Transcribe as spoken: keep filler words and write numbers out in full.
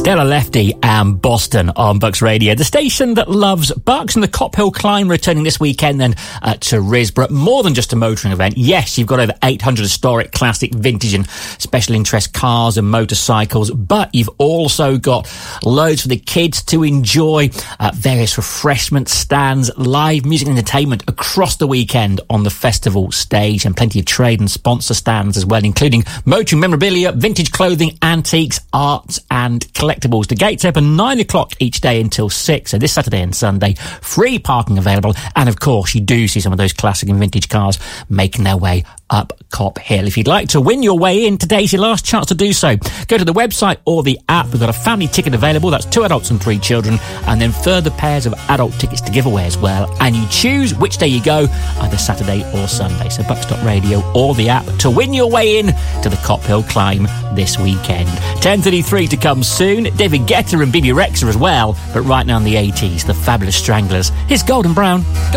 Stella Lefty and Boston on Bucks Radio, the station that loves Bucks. And the Cop Hill Climb returning this weekend then uh, to Risborough. More than just a motoring event. Yes, you've got over eight hundred historic, classic, vintage and special interest cars and motorcycles, but you've also got loads for the kids to enjoy, uh, various refreshment stands, live music and entertainment across the weekend on the festival stage, and plenty of trade and sponsor stands as well, including motoring memorabilia, vintage clothing, antiques, arts and collectibles. The gates open nine o'clock each day until six, so this Saturday and Sunday, free parking available, and of course you do see some of those classic and vintage cars making their way up Cop Hill. If you'd like to win your way in, today's your last chance to do so. Go to the website or the app. We've got a family ticket available, that's two adults and three children, and then further pairs of adult tickets to give away as well, and you choose which day you go, either Saturday or Sunday. So bucks dot radio or the app to win your way in to the Cop Hill Climb this weekend. ten thirty-three to come soon, David Guetta and Bebe Rexha as well, but right now in the eighties, the Fabulous Stranglers. Here's Golden Brown.